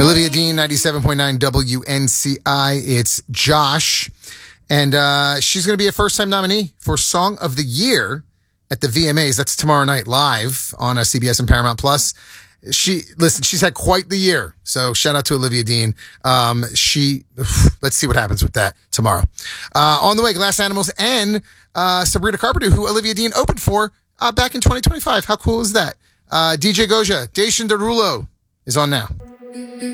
Olivia Dean, 97.9 WNCI. It's Josh. And she's going to be a first-time nominee for Song of the Year at the VMAs. That's tomorrow night live on CBS and Paramount Plus. She's had quite the year. So shout out to Olivia Dean. Let's see what happens with that tomorrow. On the way, Glass Animals and Sabrina Carpenter, who Olivia Dean opened for back in 2025. How cool is that? DJ Goja, Dacian Derulo is on now.